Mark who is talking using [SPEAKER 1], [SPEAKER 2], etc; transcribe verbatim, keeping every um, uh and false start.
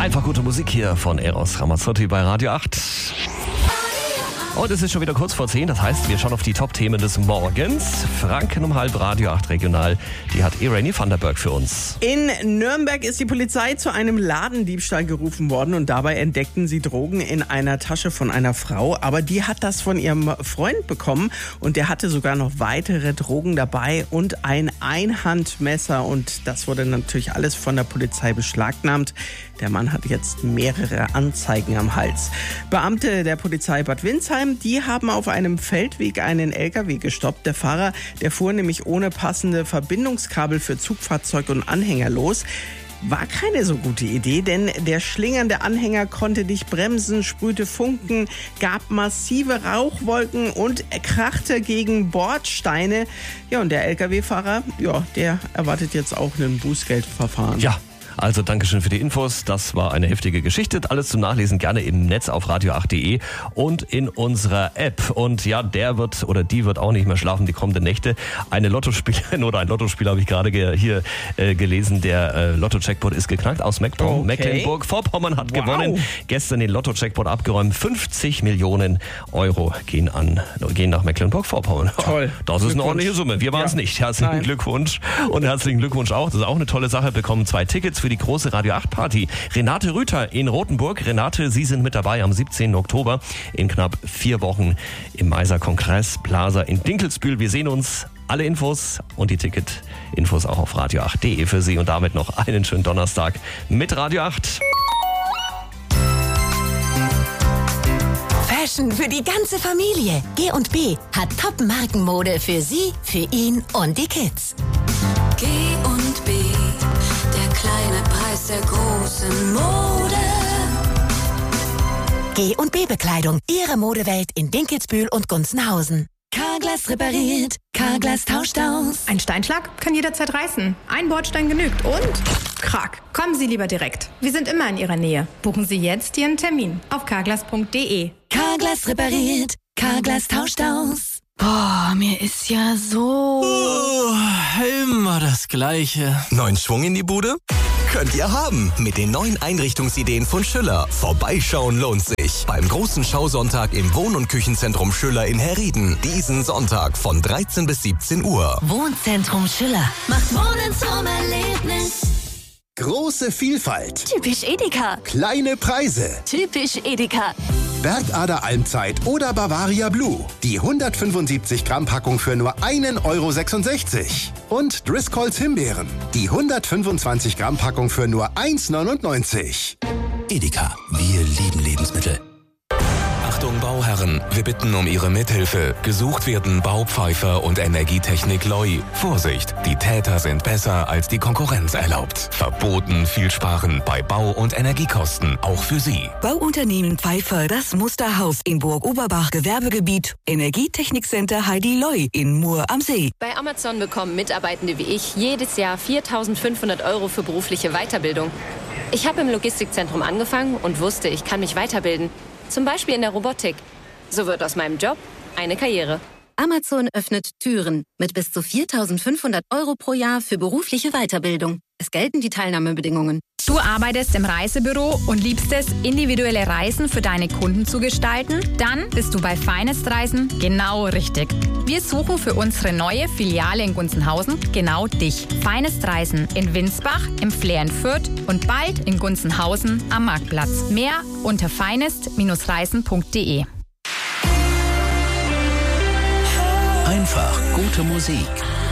[SPEAKER 1] Einfach gute Musik hier von Eros Ramazzotti bei Radio acht. Und es ist schon wieder kurz vor zehn, das heißt, wir schauen auf die Top-Themen des Morgens. Franken um halb, Radio acht Regional, die hat Irene van der Berg für uns.
[SPEAKER 2] In Nürnberg ist die Polizei zu einem Ladendiebstahl gerufen worden und dabei entdeckten sie Drogen in einer Tasche von einer Frau. Aber die hat das von ihrem Freund bekommen und der hatte sogar noch weitere Drogen dabei und ein Einhandmesser. Und das wurde natürlich alles von der Polizei beschlagnahmt. Der Mann hat jetzt mehrere Anzeigen am Hals. Beamte der Polizei Bad Windsheim, die haben auf einem Feldweg einen L K W gestoppt. Der Fahrer, der fuhr nämlich ohne passende Verbindungskabel für Zugfahrzeug und Anhänger los. War keine so gute Idee, denn der schlingernde Anhänger konnte nicht bremsen, sprühte Funken, gab massive Rauchwolken und krachte gegen Bordsteine. Ja, und der L K W-Fahrer, ja, der erwartet jetzt auch ein Bußgeldverfahren.
[SPEAKER 1] Ja. Also Dankeschön für die Infos. Das war eine heftige Geschichte. Alles zum Nachlesen gerne im Netz auf radio acht punkt de und in unserer App. Und ja, der wird oder die wird auch nicht mehr schlafen die kommenden Nächte. Eine Lottospielerin oder ein Lottospieler habe ich gerade ge- hier äh, gelesen. Der äh, Lotto-Jackpot ist geknackt aus Mecklen-
[SPEAKER 2] okay.
[SPEAKER 1] Mecklenburg-Vorpommern hat
[SPEAKER 2] Wow.
[SPEAKER 1] gewonnen. Gestern den Lotto-Jackpot abgeräumt. fünfzig Millionen Euro gehen an gehen nach Mecklenburg-Vorpommern.
[SPEAKER 2] Toll.
[SPEAKER 1] Das ist eine ordentliche Summe. Wir waren es
[SPEAKER 2] Ja.
[SPEAKER 1] nicht. Herzlichen
[SPEAKER 2] Nein.
[SPEAKER 1] Glückwunsch. Und herzlichen Glückwunsch auch. Das ist auch eine tolle Sache. Bekommen zwei Tickets für die große Radio acht Party. Renate Rüther in Rothenburg. Renate, Sie sind mit dabei am siebzehnten Oktober in knapp vier Wochen im Meiser Kongress Plaza in Dinkelsbühl. Wir sehen uns. Alle Infos und die Ticket-Infos auch auf radio acht punkt de für Sie und damit noch einen schönen Donnerstag mit Radio acht.
[SPEAKER 3] Fashion für die ganze Familie. G und B hat Top-Markenmode für Sie, für ihn und die Kids.
[SPEAKER 4] G und B, der kleine Preis der großen Mode.
[SPEAKER 3] G und B Bekleidung, Ihre Modewelt in Dinkelsbühl und Gunzenhausen. Carglass repariert, Carglass tauscht aus.
[SPEAKER 5] Ein Steinschlag kann jederzeit reißen. Ein Bordstein genügt und krack. Kommen Sie lieber direkt. Wir sind immer in Ihrer Nähe. Buchen Sie jetzt Ihren Termin auf carglass punkt de.
[SPEAKER 3] Carglass repariert, Carglass tauscht aus.
[SPEAKER 6] Boah, mir ist ja so...
[SPEAKER 7] Oh, immer das Gleiche.
[SPEAKER 8] Neuen Schwung in die Bude? Könnt ihr haben mit den neuen Einrichtungsideen von Schüller. Vorbeischauen lohnt sich. Beim großen Schausonntag im Wohn- und Küchenzentrum Schüller in Herrieden. Diesen Sonntag von dreizehn bis siebzehn Uhr.
[SPEAKER 3] Wohnzentrum Schüller.
[SPEAKER 4] Macht Wohnen zum Erlebnis.
[SPEAKER 9] Große Vielfalt.
[SPEAKER 4] Typisch Edeka.
[SPEAKER 9] Kleine Preise.
[SPEAKER 4] Typisch Edeka.
[SPEAKER 9] Bergader Almzeit oder Bavaria Blue. Die hundertfünfundsiebzig Gramm Packung für nur einen Euro sechsundsechzig. Und Driscolls Himbeeren. Die hundertfünfundzwanzig Gramm Packung für nur eins neunundneunzig.
[SPEAKER 8] Edeka, wir lieben Lebensmittel.
[SPEAKER 10] Achtung Bauherren, wir bitten um Ihre Mithilfe. Gesucht werden Baupfeifer und Energietechnik Loi. Vorsicht, die Täter sind besser als die Konkurrenz erlaubt. Verboten viel sparen bei Bau- und Energiekosten, auch für Sie.
[SPEAKER 11] Bauunternehmen Pfeiffer, das Musterhaus in Burg-Oberbach, Gewerbegebiet. Energietechnikcenter Heidi Loi in Mur am See.
[SPEAKER 12] Bei Amazon bekommen Mitarbeitende wie ich jedes Jahr viertausendfünfhundert Euro für berufliche Weiterbildung. Ich habe im Logistikzentrum angefangen und wusste, ich kann mich weiterbilden. Zum Beispiel in der Robotik. So wird aus meinem Job eine Karriere.
[SPEAKER 13] Amazon öffnet Türen mit bis zu viertausendfünfhundert Euro pro Jahr für berufliche Weiterbildung. Es gelten die Teilnahmebedingungen.
[SPEAKER 14] Du arbeitest im Reisebüro und liebst es, individuelle Reisen für deine Kunden zu gestalten? Dann bist du bei Finest Reisen genau richtig. Wir suchen für unsere neue Filiale in Gunzenhausen genau dich. Finest Reisen in Winsbach, im Flair in Fürth und bald in Gunzenhausen am Marktplatz. Mehr unter finest Reisen punkt de.
[SPEAKER 8] Einfach gute Musik.